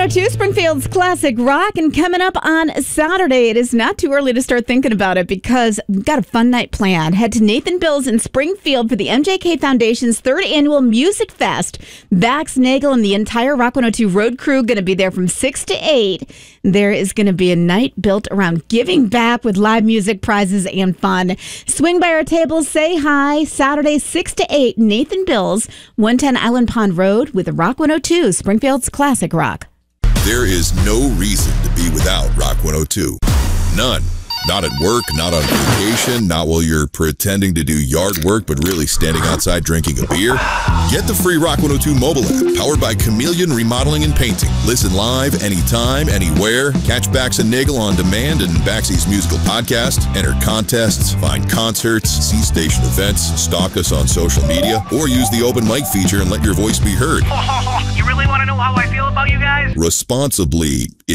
102, Springfield's Classic Rock. And coming up on Saturday, it is not too early to start thinking about it because we've got a fun night planned. Head to Nathan Bill's in Springfield for the MJK Foundation's third annual Music Fest. Bax, Nagel, and the entire Rock 102 road crew going to be there from 6 to 8. There is going to be a night built around giving back with live music, prizes, and fun. Swing by our tables, say hi. Saturday, 6 to 8, Nathan Bill's, 110 Island Pond Road with Rock 102, Springfield's Classic Rock. There is no reason to be without Rock 102. None. Not at work, not on vacation, not while you're pretending to do yard work but really standing outside drinking a beer. Get the free Rock 102 mobile app powered by Chameleon Remodeling and Painting. Listen live anytime, anywhere. Catch Bax and Nagel on demand and Baxy's musical podcast. Enter contests, find concerts, see station events, stalk us on social media, or use the open mic feature and let your voice be heard. Oh, you really want to know how I feel about you guys? Responsibly.